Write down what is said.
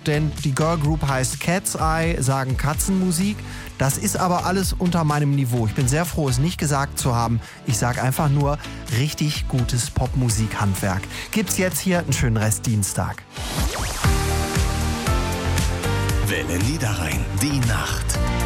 denn die Girl Group heißt Cat's Eye, sagen Katzenmusik. Das ist aber alles unter meinem Niveau. Ich bin sehr froh, es nicht gesagt zu haben. Ich sage einfach nur, richtig gutes Popmusikhandwerk. Gibt's jetzt hier einen schönen Rest Dienstag. Welle Niederrhein, die Nacht.